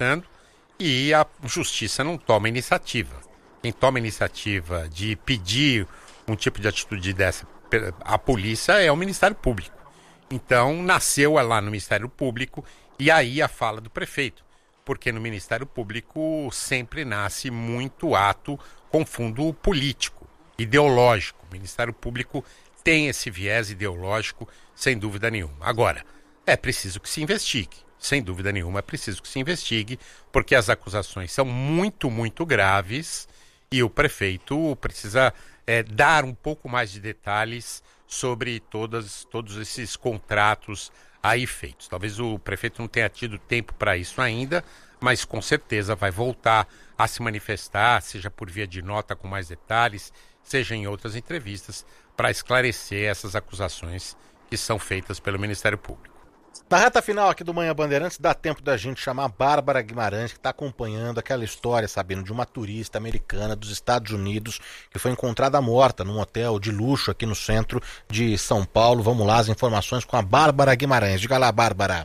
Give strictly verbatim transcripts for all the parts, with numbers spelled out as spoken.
manifestando e a justiça não toma iniciativa. Quem toma iniciativa de pedir um tipo de atitude dessa à polícia é o Ministério Público. Então, nasceu lá no Ministério Público e aí a fala do prefeito, porque no Ministério Público sempre nasce muito ato com fundo político, ideológico. O Ministério Público tem esse viés ideológico, sem dúvida nenhuma. Agora, é preciso que se investigue. Sem dúvida nenhuma, é preciso que se investigue, porque as acusações são muito, muito graves e o prefeito precisa é, dar um pouco mais de detalhes sobre todas, todos esses contratos aí feitos. Talvez o prefeito não tenha tido tempo para isso ainda, mas com certeza vai voltar a se manifestar, seja por via de nota com mais detalhes, seja em outras entrevistas, para esclarecer essas acusações que são feitas pelo Ministério Público. Na reta final aqui do Manhã Bandeirantes, dá tempo da gente chamar a Bárbara Guimarães, que está acompanhando aquela história, sabendo, de uma turista americana dos Estados Unidos que foi encontrada morta num hotel de luxo aqui no centro de São Paulo. Vamos lá, as informações com a Bárbara Guimarães. Diga lá, Bárbara.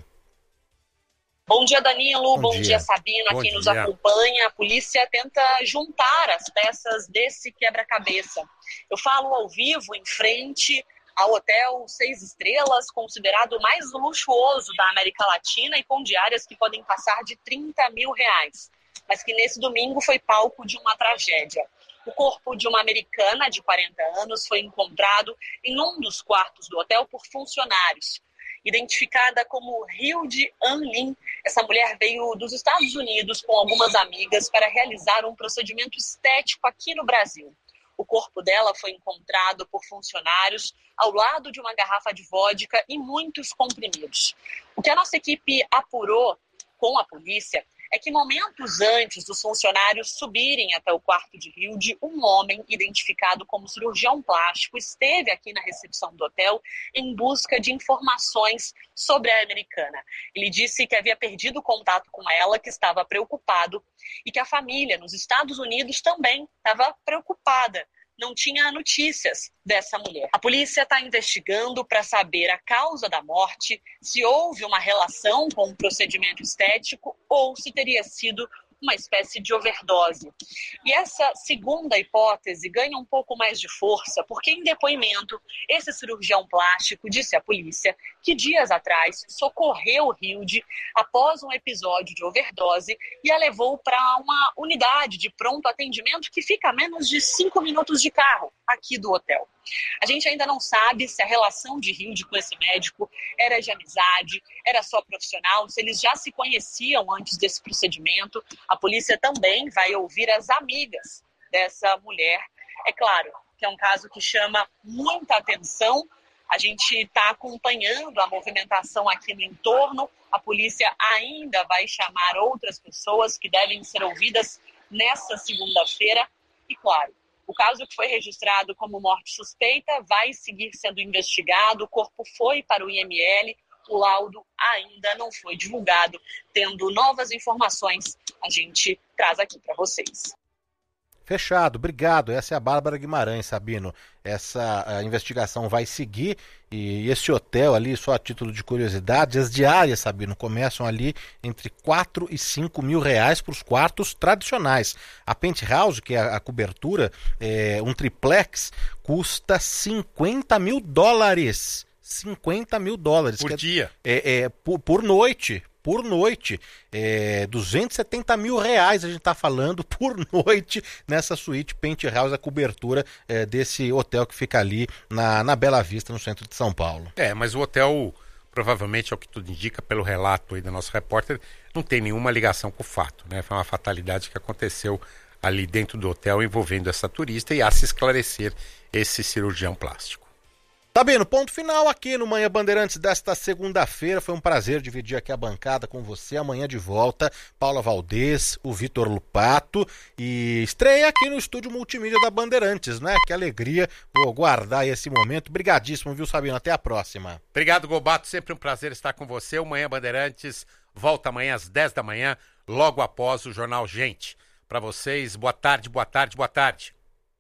Bom dia, Danilo. Bom, Bom dia. dia, Sabino. Bom quem dia. nos acompanha. A polícia tenta juntar as peças desse quebra-cabeça. Eu falo ao vivo, em frente ao hotel seis estrelas, considerado o mais luxuoso da América Latina e com diárias que podem passar de trinta mil reais, mas que nesse domingo foi palco de uma tragédia. O corpo de uma americana de quarenta anos foi encontrado em um dos quartos do hotel por funcionários. Identificada como Hilde An Lin, essa mulher veio dos Estados Unidos com algumas amigas para realizar um procedimento estético aqui no Brasil. O corpo dela foi encontrado por funcionários ao lado de uma garrafa de vodka e muitos comprimidos. O que a nossa equipe apurou com a polícia é que momentos antes dos funcionários subirem até o quarto de Hilde, um homem identificado como cirurgião plástico esteve aqui na recepção do hotel em busca de informações sobre a americana. Ele disse que havia perdido contato com ela, que estava preocupado e que a família nos Estados Unidos também estava preocupada. Não tinha notícias dessa mulher. A polícia está investigando para saber a causa da morte, se houve uma relação com o procedimento estético ou se teria sido uma espécie de overdose. E essa segunda hipótese ganha um pouco mais de força, porque em depoimento, esse cirurgião plástico disse à polícia que dias atrás socorreu Hilde após um episódio de overdose e a levou para uma unidade de pronto atendimento que fica a menos de cinco minutos de carro aqui do hotel. A gente ainda não sabe se a relação de Hilde com esse médico era de amizade, era só profissional, se eles já se conheciam antes desse procedimento. A polícia também vai ouvir as amigas dessa mulher. É claro que é um caso que chama muita atenção. A gente está acompanhando a movimentação aqui no entorno. A polícia ainda vai chamar outras pessoas que devem ser ouvidas nessa segunda-feira. E, claro, o caso que foi registrado como morte suspeita vai seguir sendo investigado. O corpo foi para o I M L. O laudo ainda não foi divulgado. Tendo novas informações, a gente traz aqui para vocês. Fechado, obrigado. Essa é a Bárbara Guimarães, Sabino. Essa a investigação vai seguir e esse hotel ali, só a título de curiosidade, as diárias, Sabino, começam ali entre quatro e cinco mil reais para os quartos tradicionais. A penthouse, que é a, a cobertura, é, um triplex, custa cinquenta mil dólares. cinquenta mil dólares. Por dia? É, é, por, por noite. Por noite, é, duzentos e setenta mil reais a gente está falando por noite nessa suíte penthouse, a cobertura é, desse hotel que fica ali na, na Bela Vista, no centro de São Paulo. É, mas o hotel, provavelmente, é o que tudo indica, pelo relato aí do nosso repórter, não tem nenhuma ligação com o fato, né? Foi uma fatalidade que aconteceu ali dentro do hotel envolvendo essa turista e a se esclarecer esse cirurgião plástico. Sabino, ponto final aqui no Manhã Bandeirantes desta segunda-feira. Foi um prazer dividir aqui a bancada com você. Amanhã de volta, Paula Valdez, o Vitor Lupato e estreia aqui no estúdio multimídia da Bandeirantes, né? Que alegria, vou guardar esse momento. Brigadíssimo, viu, Sabino? Até a próxima. Obrigado, Gobato. Sempre um prazer estar com você. O Manhã Bandeirantes volta amanhã às dez da manhã, logo após o Jornal Gente. Para vocês, boa tarde, boa tarde, boa tarde.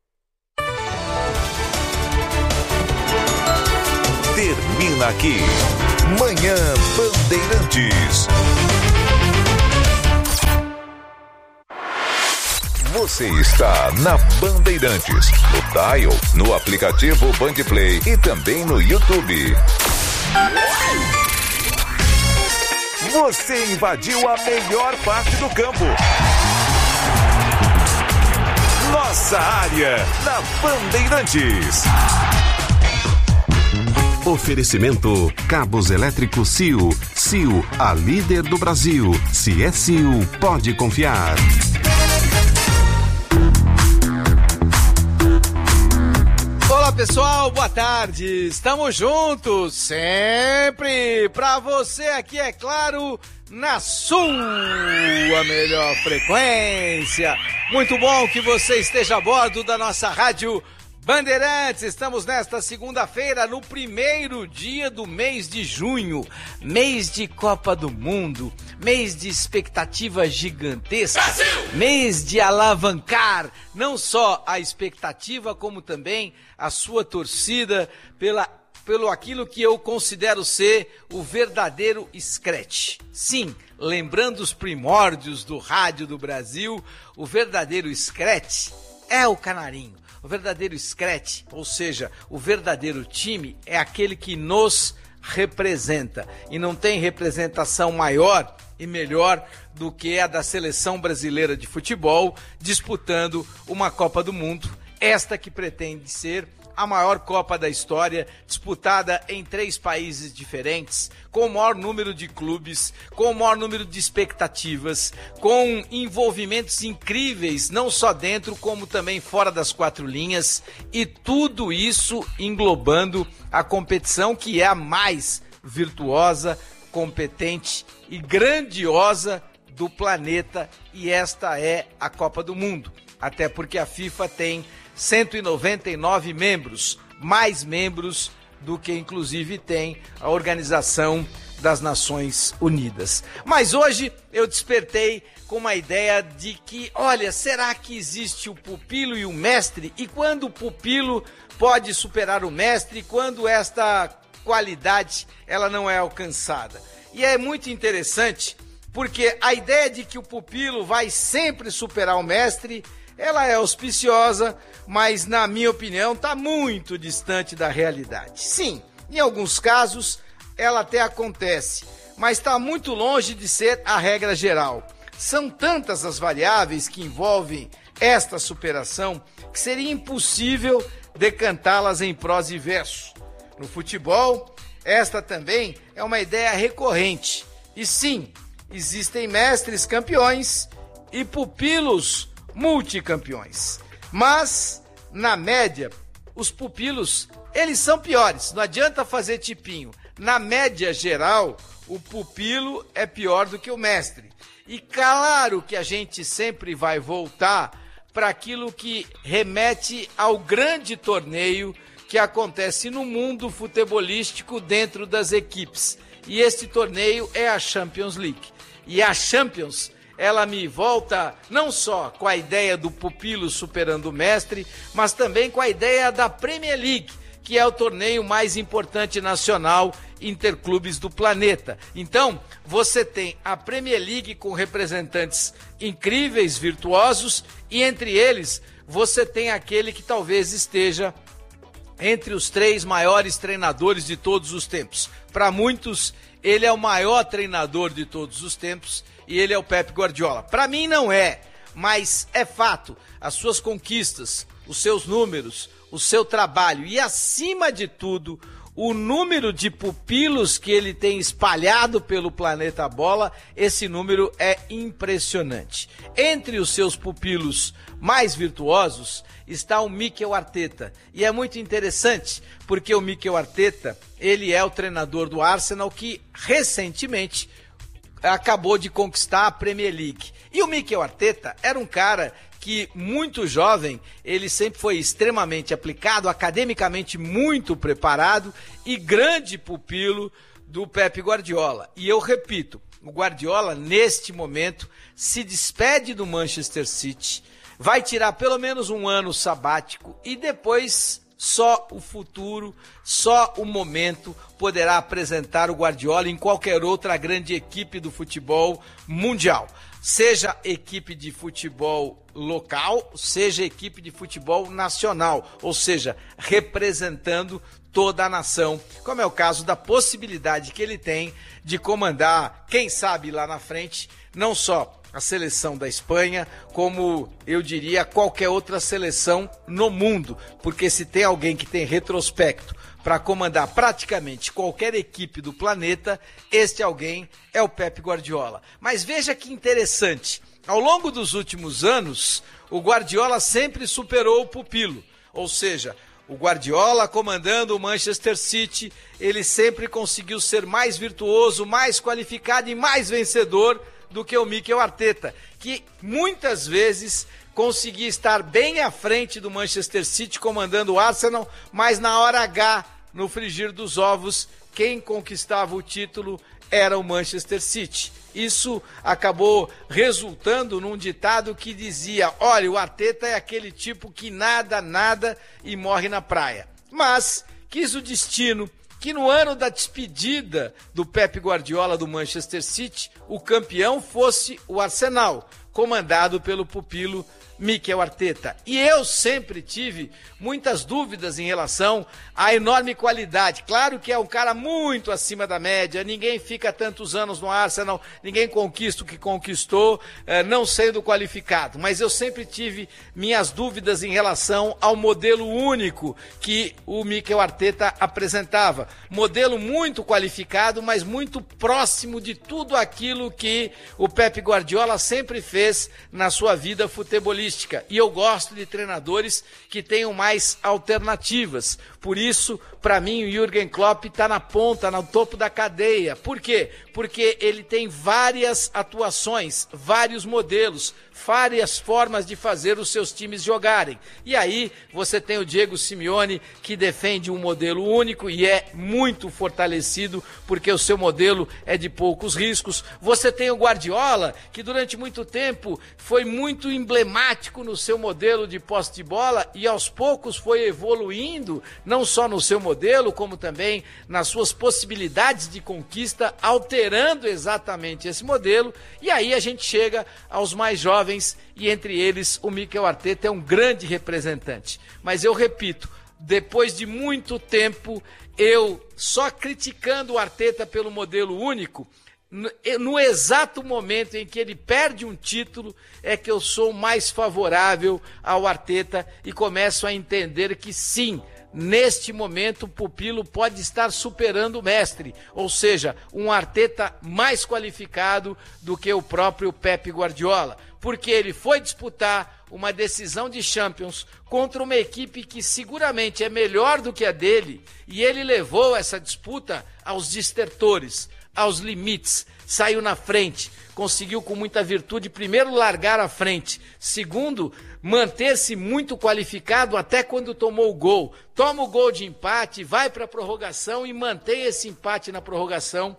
Termina aqui, Manhã Bandeirantes. Você está na Bandeirantes, no Dial, no aplicativo Bandplay e também no YouTube. Você invadiu a melhor parte do campo. Nossa área, na Bandeirantes. Oferecimento Cabos Elétricos C I U. C I U, a líder do Brasil. Se é C I U, pode confiar. Olá pessoal, boa tarde. Estamos juntos, sempre pra você aqui, é claro, na sua melhor frequência. Muito bom que você esteja a bordo da nossa rádio Bandeirantes. Estamos nesta segunda-feira, no primeiro dia do mês de junho, mês de Copa do Mundo, mês de expectativa gigantesca, Brasil! Mês de alavancar não só a expectativa, como também a sua torcida pela, pelo aquilo que eu considero ser o verdadeiro scratch. Sim, lembrando os primórdios do rádio do Brasil, o verdadeiro scratch é o canarinho. O verdadeiro scratch, ou seja, o verdadeiro time, é aquele que nos representa. E não tem representação maior e melhor do que a da seleção brasileira de futebol disputando uma Copa do Mundo, esta que pretende ser a maior Copa da história, disputada em três países diferentes, com o maior número de clubes, com o maior número de expectativas, com envolvimentos incríveis, não só dentro, como também fora das quatro linhas, e tudo isso englobando a competição que é a mais virtuosa, competente e grandiosa do planeta, e esta é a Copa do Mundo. Até porque a FIFA tem cento e noventa e nove membros, mais membros do que inclusive tem a Organização das Nações Unidas. Mas hoje eu despertei com uma ideia de que, olha, será que existe o pupilo e o mestre? E quando o pupilo pode superar o mestre? Quando esta qualidade ela não é alcançada? E é muito interessante porque a ideia de que o pupilo vai sempre superar o mestre, ela é auspiciosa, mas, na minha opinião, está muito distante da realidade. Sim, em alguns casos, ela até acontece, mas está muito longe de ser a regra geral. São tantas as variáveis que envolvem esta superação que seria impossível decantá-las em prosa e verso. No futebol, esta também é uma ideia recorrente. E sim, existem mestres campeões e pupilos multicampeões. Mas, na média, os pupilos, eles são piores. Não adianta fazer tipinho. Na média geral, o pupilo é pior do que o mestre. E claro que a gente sempre vai voltar para aquilo que remete ao grande torneio que acontece no mundo futebolístico dentro das equipes. E este torneio é a Champions League. E a Champions, ela me volta não só com a ideia do pupilo superando o mestre, mas também com a ideia da Premier League, que é o torneio mais importante nacional interclubes do planeta. Então, você tem a Premier League com representantes incríveis, virtuosos, e entre eles você tem aquele que talvez esteja entre os três maiores treinadores de todos os tempos. Para muitos, ele é o maior treinador de todos os tempos, e ele é o Pep Guardiola. Para mim não é, mas é fato. As suas conquistas, os seus números, o seu trabalho e, acima de tudo, o número de pupilos que ele tem espalhado pelo planeta bola, esse número é impressionante. Entre os seus pupilos mais virtuosos está o Mikel Arteta. E é muito interessante, porque o Mikel Arteta, ele é o treinador do Arsenal que recentemente acabou de conquistar a Premier League. E o Mikel Arteta era um cara que, muito jovem, ele sempre foi extremamente aplicado, academicamente muito preparado e grande pupilo do Pep Guardiola. E eu repito, o Guardiola, neste momento, se despede do Manchester City, vai tirar pelo menos um ano sabático e depois só o futuro, só o momento poderá apresentar o Guardiola em qualquer outra grande equipe do futebol mundial. seja equipe de futebol local, seja equipe de futebol nacional, ou seja, representando toda a nação, como é o caso da possibilidade que ele tem de comandar, quem sabe lá na frente, não só a seleção da Espanha, como eu diria qualquer outra seleção no mundo, porque se tem alguém que tem retrospecto para comandar praticamente qualquer equipe do planeta, este alguém é o Pep Guardiola. Mas veja que interessante, ao longo dos últimos anos, o Guardiola sempre superou o pupilo, ou seja, o Guardiola comandando o Manchester City, ele sempre conseguiu ser mais virtuoso, mais qualificado e mais vencedor do que o Mikel Arteta, que muitas vezes conseguia estar bem à frente do Manchester City comandando o Arsenal, mas na hora H, no frigir dos ovos, quem conquistava o título era o Manchester City. Isso acabou resultando num ditado que dizia, olha, o Arteta é aquele tipo que nada, nada e morre na praia. Mas quis o destino que no ano da despedida do Pep Guardiola do Manchester City, o campeão fosse o Arsenal, comandado pelo pupilo Mikel Arteta. E eu sempre tive muitas dúvidas em relação à enorme qualidade. Claro que é um cara muito acima da média, ninguém fica tantos anos no Arsenal, ninguém conquista o que conquistou, eh, não sendo qualificado. Mas eu sempre tive minhas dúvidas em relação ao modelo único que o Mikel Arteta apresentava. Modelo muito qualificado, mas muito próximo de tudo aquilo que o Pep Guardiola sempre fez na sua vida futebolística. E eu gosto de treinadores que tenham mais alternativas. Por isso, para mim, o Jürgen Klopp está na ponta, no topo da cadeia. Por quê? Porque ele tem várias atuações, vários modelos, várias formas de fazer os seus times jogarem. E aí você tem o Diego Simeone, que defende um modelo único e é muito fortalecido, porque o seu modelo é de poucos riscos. Você tem o Guardiola, que durante muito tempo foi muito emblemático no seu modelo de posse de bola e aos poucos foi evoluindo, não só no seu modelo, como também nas suas possibilidades de conquista, alterando exatamente esse modelo. E aí a gente chega aos mais jovens e entre eles o Mikel Arteta é um grande representante. Mas eu repito, depois de muito tempo, eu só criticando o Arteta pelo modelo único, no exato momento em que ele perde um título, é que eu sou mais favorável ao Arteta e começo a entender que sim, neste momento o pupilo pode estar superando o mestre, ou seja, um Arteta mais qualificado do que o próprio Pep Guardiola, porque ele foi disputar uma decisão de Champions contra uma equipe que seguramente é melhor do que a dele, e ele levou essa disputa aos distertores, aos limites, saiu na frente, conseguiu com muita virtude, primeiro largar à frente, segundo, manter-se muito qualificado até quando tomou o gol, toma o gol de empate, vai para a prorrogação e mantém esse empate na prorrogação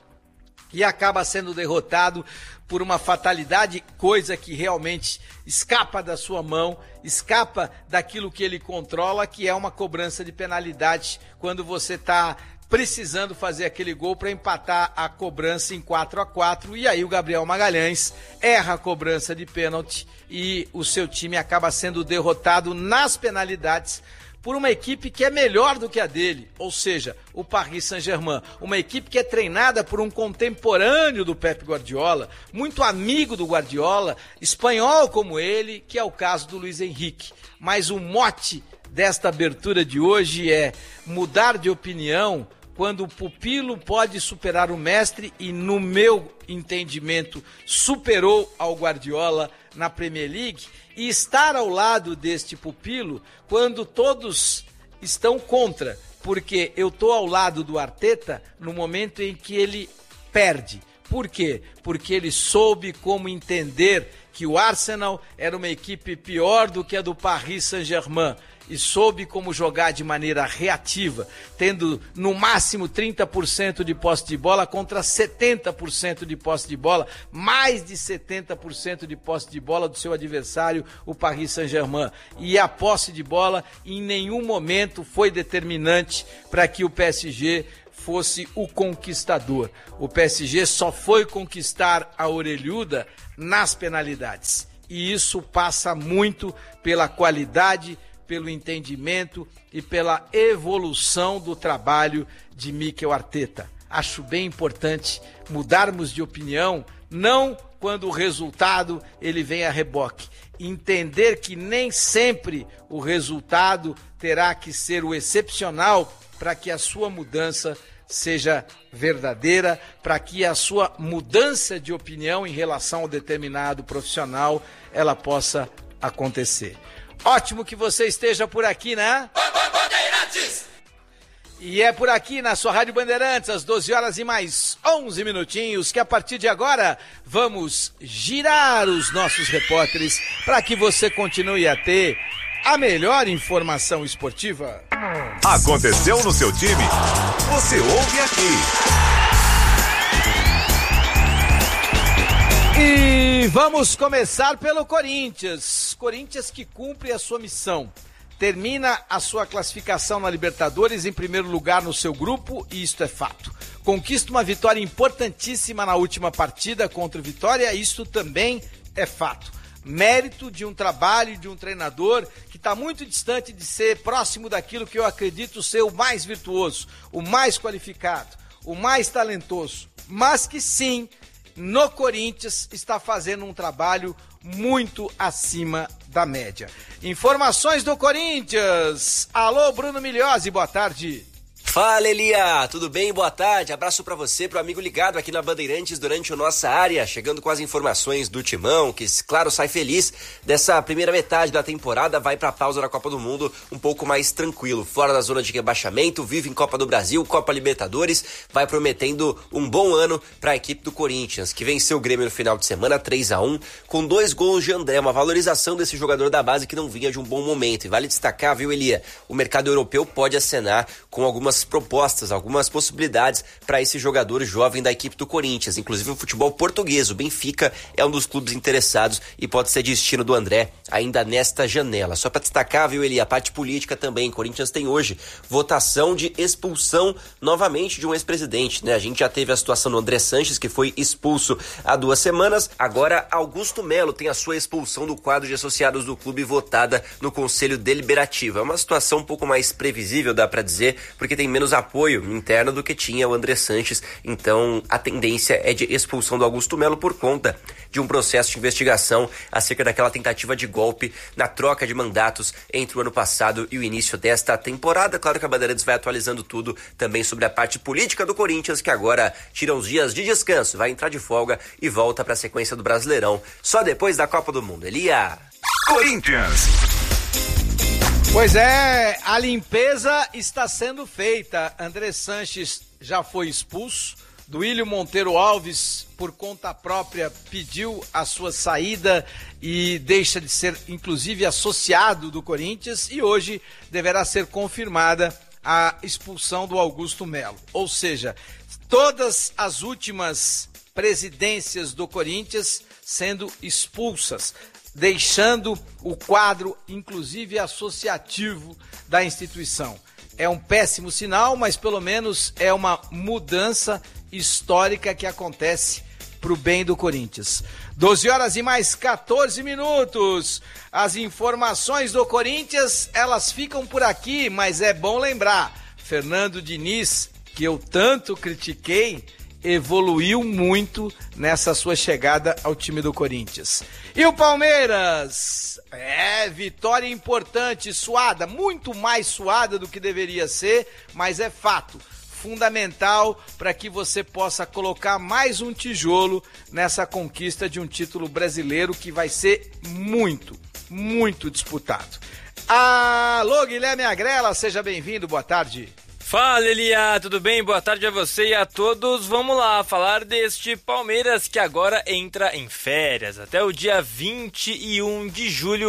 e acaba sendo derrotado por uma fatalidade, coisa que realmente escapa da sua mão, escapa daquilo que ele controla, que é uma cobrança de penalidade quando você está precisando fazer aquele gol para empatar a cobrança em quatro a quatro, e aí o Gabriel Magalhães erra a cobrança de pênalti e o seu time acaba sendo derrotado nas penalidades por uma equipe que é melhor do que a dele, ou seja, o Paris Saint-Germain, uma equipe que é treinada por um contemporâneo do Pep Guardiola, muito amigo do Guardiola, espanhol como ele, que é o caso do Luiz Henrique. Mas o mote desta abertura de hoje é mudar de opinião quando o pupilo pode superar o mestre, e no meu entendimento superou ao Guardiola na Premier League, e estar ao lado deste pupilo quando todos estão contra, porque eu estou ao lado do Arteta no momento em que ele perde. Por quê? Porque ele soube como entender que o Arsenal era uma equipe pior do que a do Paris Saint-Germain e soube como jogar de maneira reativa, tendo no máximo trinta por cento de posse de bola contra setenta por cento de posse de bola, mais de setenta por cento de posse de bola do seu adversário, o Paris Saint-Germain. E a posse de bola em nenhum momento foi determinante para que o P S G fosse o conquistador. O P S G só foi conquistar a orelhuda nas penalidades. E isso passa muito pela qualidade, pelo entendimento e pela evolução do trabalho de Mikel Arteta. Acho bem importante mudarmos de opinião, não quando o resultado ele vem a reboque. Entender que nem sempre o resultado terá que ser o excepcional para que a sua mudança seja verdadeira, para que a sua mudança de opinião em relação ao determinado profissional ela possa acontecer. Ótimo que você esteja por aqui, né? Bandeirantes! E é por aqui na sua Rádio Bandeirantes, às doze horas e mais onze minutinhos, que a partir de agora vamos girar os nossos repórteres para que você continue a ter a melhor informação esportiva. Aconteceu no seu time? Você ouve aqui. E vamos começar pelo Corinthians. Corinthians que cumpre a sua missão. Termina a sua classificação na Libertadores em primeiro lugar no seu grupo, e isto é fato. Conquista uma vitória importantíssima na última partida contra o Vitória, isto também é fato. Mérito de um trabalho de um treinador que está muito distante de ser próximo daquilo que eu acredito ser o mais virtuoso, o mais qualificado, o mais talentoso, mas que sim, no Corinthians está fazendo um trabalho muito acima da média. Informações do Corinthians. Alô, Bruno Migliozzi, boa tarde. Fala, Elia, tudo bem? Boa tarde, abraço pra você, pro amigo ligado aqui na Bandeirantes durante a nossa área, chegando com as informações do Timão, que, claro, sai feliz dessa primeira metade da temporada, vai pra pausa da Copa do Mundo um pouco mais tranquilo, fora da zona de rebaixamento, vive em Copa do Brasil, Copa Libertadores, vai prometendo um bom ano pra equipe do Corinthians, que venceu o Grêmio no final de semana, três a um, com dois gols de André, uma valorização desse jogador da base que não vinha de um bom momento, e vale destacar, viu, Elia, o mercado europeu pode acenar com algumas propostas, algumas possibilidades para esse jogador jovem da equipe do Corinthians, inclusive o futebol português. O Benfica é um dos clubes interessados e pode ser destino do André ainda nesta janela. Só para destacar, viu, Eli, a parte política também. Corinthians tem hoje votação de expulsão novamente de um ex-presidente, né? A gente já teve a situação do André Sanches, que foi expulso há duas semanas. Agora, Augusto Melo tem a sua expulsão do quadro de associados do clube votada no Conselho Deliberativo. É uma situação um pouco mais previsível, dá para dizer, porque tem menos apoio interno do que tinha o André Sanches, então a tendência é de expulsão do Augusto Melo por conta de um processo de investigação acerca daquela tentativa de golpe na troca de mandatos entre o ano passado e o início desta temporada. Claro que a Bandeirantes vai atualizando tudo também sobre a parte política do Corinthians, que agora tira uns dias de descanso, vai entrar de folga e volta para a sequência do Brasileirão só depois da Copa do Mundo. Elia! Corinthians! Pois é, a limpeza está sendo feita. André Sanches já foi expulso. Duílio Monteiro Alves, por conta própria, pediu a sua saída e deixa de ser, inclusive, associado do Corinthians. E hoje deverá ser confirmada a expulsão do Augusto Melo. Ou seja, todas as últimas presidências do Corinthians sendo expulsas, deixando o quadro, inclusive associativo, da instituição. É um péssimo sinal, mas pelo menos é uma mudança histórica que acontece para o bem do Corinthians. doze horas e mais quatorze minutos. As informações do Corinthians, elas ficam por aqui, mas é bom lembrar, Fernando Diniz, que eu tanto critiquei, evoluiu muito nessa sua chegada ao time do Corinthians. E o Palmeiras? É, vitória importante, suada, muito mais suada do que deveria ser, mas é fato, fundamental para que você possa colocar mais um tijolo nessa conquista de um título brasileiro que vai ser muito, muito disputado. Alô, Guilherme Agrela, seja bem-vindo, boa tarde. Fala, Elia, tudo bem? Boa tarde a você e a todos. Vamos lá falar deste Palmeiras que agora entra em férias até o dia vinte e um de julho.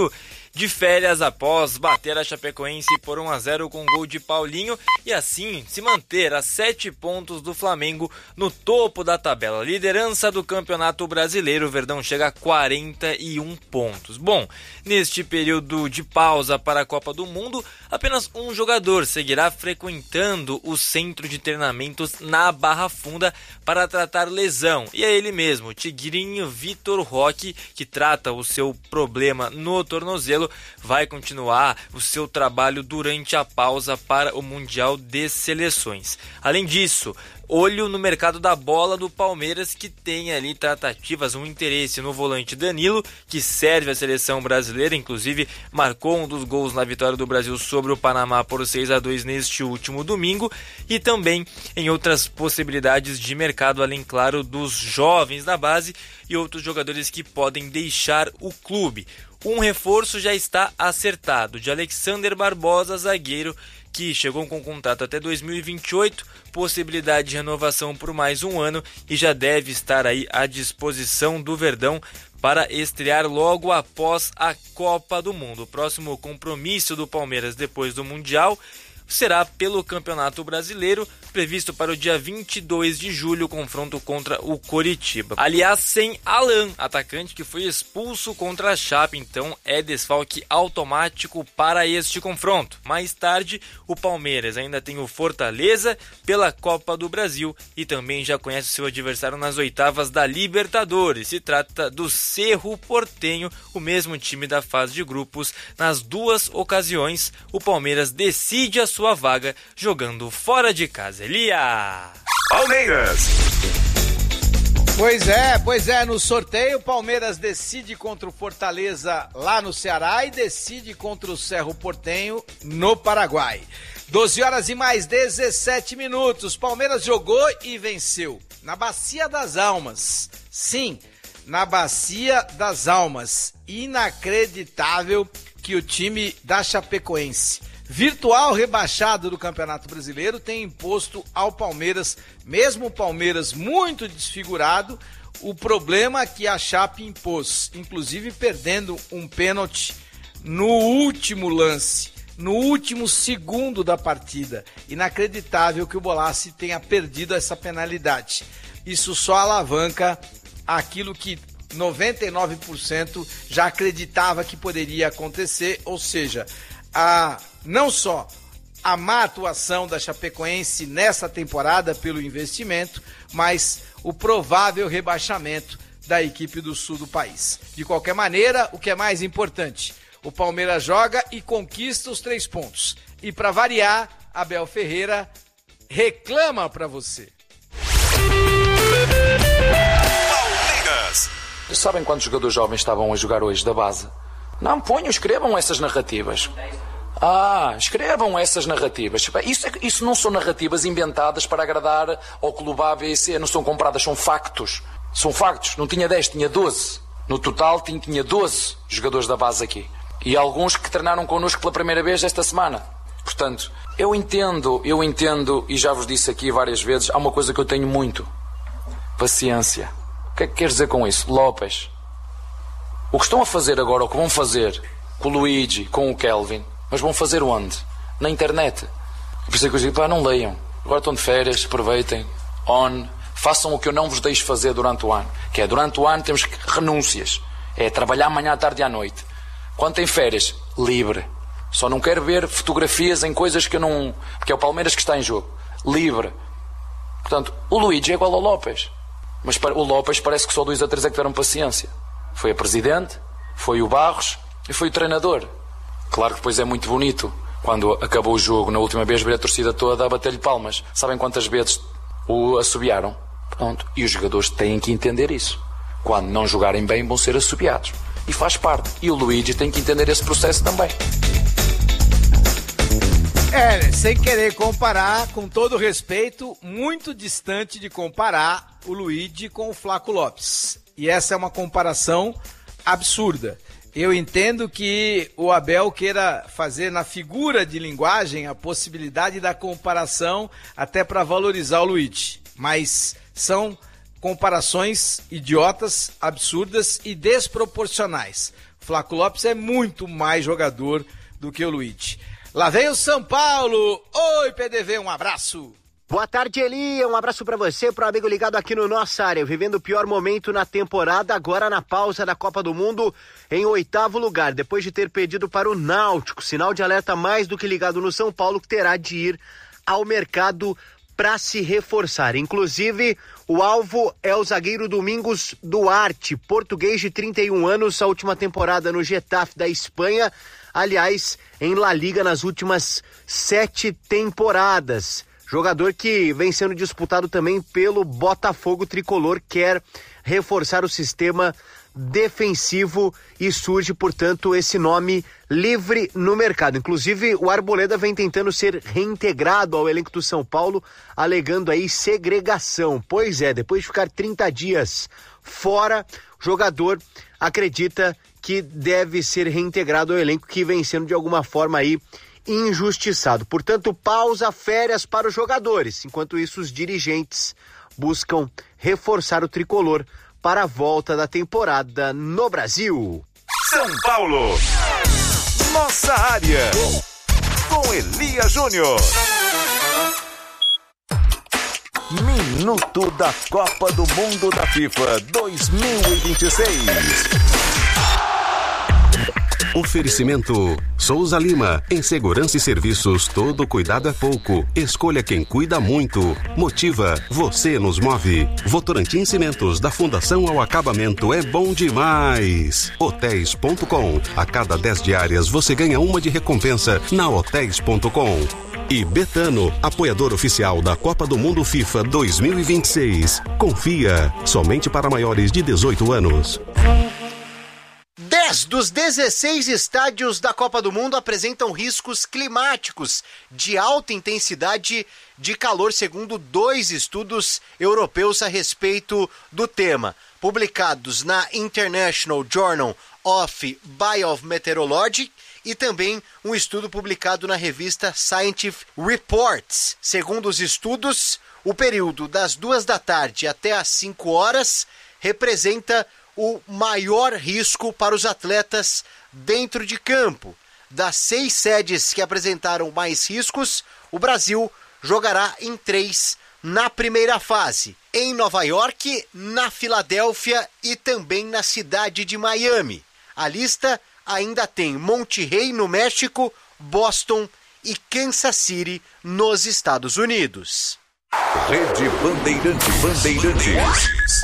de férias após bater a Chapecoense por um a zero com gol de Paulinho e assim se manter a sete pontos do Flamengo no topo da tabela. Liderança do Campeonato Brasileiro, o Verdão chega a quarenta e um pontos. Bom, neste período de pausa para a Copa do Mundo, apenas um jogador seguirá frequentando o centro de treinamentos na Barra Funda para tratar lesão, e é ele mesmo, o tigrinho Vitor Roque, que trata o seu problema no tornozelo, vai continuar o seu trabalho durante a pausa para o Mundial de Seleções. Além disso, olho no mercado da bola do Palmeiras, que tem ali tratativas, um interesse no volante Danilo, que serve a seleção brasileira, inclusive marcou um dos gols na vitória do Brasil sobre o Panamá por seis a dois neste último domingo, e também em outras possibilidades de mercado, além, claro, dos jovens da base e outros jogadores que podem deixar o clube. Um reforço já está acertado, de Alexander Barbosa, zagueiro, que chegou com contrato até dois mil e vinte e oito, possibilidade de renovação por mais um ano e já deve estar aí à disposição do Verdão para estrear logo após a Copa do Mundo. O próximo compromisso do Palmeiras depois do Mundial será pelo Campeonato Brasileiro, previsto para o dia vinte e dois de julho, confronto contra o Coritiba. Aliás, sem Alan, atacante que foi expulso contra a Chape, então é desfalque automático para este confronto. Mais tarde, o Palmeiras ainda tem o Fortaleza pela Copa do Brasil e também já conhece seu adversário nas oitavas da Libertadores. Se trata do Cerro Porteño, o mesmo time da fase de grupos. Nas duas ocasiões, o Palmeiras decide a sua vaga jogando fora de casa. Elia! Palmeiras! Pois é, pois é, no sorteio o Palmeiras decide contra o Fortaleza lá no Ceará e decide contra o Cerro Porteño no Paraguai. doze horas e mais dezessete minutos, Palmeiras jogou e venceu na Bacia das Almas. Sim, na Bacia das Almas. Inacreditável que o time da Chapecoense, virtual rebaixado do Campeonato Brasileiro, tem imposto ao Palmeiras, mesmo o Palmeiras muito desfigurado, o problema que a Chape impôs, inclusive perdendo um pênalti no último lance, no último segundo da partida. Inacreditável que o Bolassi tenha perdido essa penalidade. Isso só alavanca aquilo que noventa e nove por cento já acreditava que poderia acontecer, ou seja, a não só a má atuação da Chapecoense nessa temporada pelo investimento, mas o provável rebaixamento da equipe do sul do país. De qualquer maneira, o que é mais importante, o Palmeiras joga e conquista os três pontos. E para variar, Abel Ferreira reclama para você. Palmeiras! Sabem quantos jogadores jovens estavam a jogar hoje da base? Não ponham, escrevam essas narrativas. Ah, escrevam essas narrativas. Isso, é, isso não são narrativas inventadas para agradar ao clube A, B e C. Não são compradas, são factos. São factos. Não tinha dez, tinha doze. No total tinha, tinha doze jogadores da base aqui. E alguns que treinaram connosco pela primeira vez esta semana. Portanto, eu entendo, eu entendo, e já vos disse aqui várias vezes, há uma coisa que eu tenho muito. Paciência. O que é que queres dizer com isso? Lopes. O que estão a fazer agora, o que vão fazer com o Luigi, com o Kelvin, mas vão fazer onde? Na internet. Por isso é que eu digo, pá, não leiam. Agora estão de férias, aproveitem. On. Façam o que eu não vos deixo fazer durante o ano. Que é, durante o ano temos renúncias. É trabalhar amanhã, à tarde e à noite. Quando tem férias, livre. Só não quero ver fotografias em coisas que eu não... Porque é o Palmeiras que está em jogo. Livre. Portanto, o Luigi é igual ao Lopes. Mas o Lopes parece que só dois a três é que tiveram paciência. Foi a presidente, foi o Barros e foi o treinador. Claro que depois é muito bonito quando acabou o jogo, na última vez, ver a torcida toda a bater-lhe palmas. Sabem quantas vezes o assobiaram? Pronto. E os jogadores têm que entender isso. Quando não jogarem bem, vão ser assobiados. E faz parte. E o Luigi tem que entender esse processo também. É, sem querer comparar, com todo respeito, muito distante de comparar o Luigi com o Flaco Lopes. E essa é uma comparação absurda. Eu entendo que o Abel queira fazer na figura de linguagem a possibilidade da comparação até para valorizar o Luigi. Mas são comparações idiotas, absurdas e desproporcionais. Flaco Lopes é muito mais jogador do que o Luiz. Lá vem o São Paulo. Oi, P D V, um abraço. Boa tarde, Eli. Um abraço pra você, pro amigo ligado aqui no Nossa Área. Vivendo o pior momento na temporada, agora na pausa da Copa do Mundo, em oitavo lugar, depois de ter perdido para o Náutico. Sinal de alerta mais do que ligado no São Paulo, que terá de ir ao mercado para se reforçar. Inclusive, o alvo é o zagueiro Domingos Duarte, português de trinta e um anos, a última temporada no Getafe da Espanha. Aliás, em La Liga nas últimas sete temporadas. Jogador que vem sendo disputado também pelo Botafogo tricolor, quer reforçar o sistema defensivo e surge, portanto, esse nome livre no mercado. Inclusive, o Arboleda vem tentando ser reintegrado ao elenco do São Paulo, alegando aí segregação. Pois é, depois de ficar trinta dias fora, o jogador acredita que deve ser reintegrado ao elenco que vem sendo de alguma forma aí injustiçado. Portanto, pausa, férias para os jogadores. Enquanto isso, os dirigentes buscam reforçar o tricolor para a volta da temporada no Brasil. São Paulo, nossa área, com Elia Júnior. Minuto da Copa do Mundo da FIFA dois mil e vinte e seis. Oferecimento Souza Lima, em segurança e serviços, todo cuidado é pouco. Escolha quem cuida muito. Motiva, você nos move. Votorantim Cimentos, da Fundação ao Acabamento, é bom demais. Hotéis ponto com, a cada dez diárias você ganha uma de recompensa na hotéis ponto com. E Betano, apoiador oficial da Copa do Mundo FIFA dois mil e vinte e seis. Confia, somente para maiores de dezoito anos. dez dos dezesseis estádios da Copa do Mundo apresentam riscos climáticos de alta intensidade de calor, segundo dois estudos europeus a respeito do tema, publicados na International Journal of Biometeorology e também um estudo publicado na revista Scientific Reports. Segundo os estudos, o período das duas da tarde até às cinco horas representa o maior risco para os atletas dentro de campo. Das seis sedes que apresentaram mais riscos, o Brasil jogará em três na primeira fase. Em Nova York, na Filadélfia e também na cidade de Miami. A lista ainda tem Monterrey, no México, Boston e Kansas City, nos Estados Unidos. Rede Bandeirantes. Bandeirantes.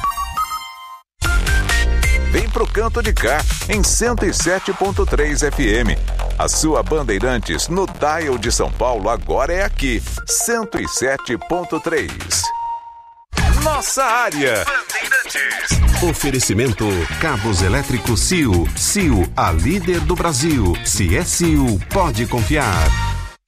Vem pro canto de cá, em cento e sete ponto três F M. A sua Bandeirantes no dial de São Paulo agora é aqui, cento e sete ponto três. Nossa área. Bandeirantes. Oferecimento Cabos Elétricos C I U. C I U, a líder do Brasil. Se é C I U, pode confiar.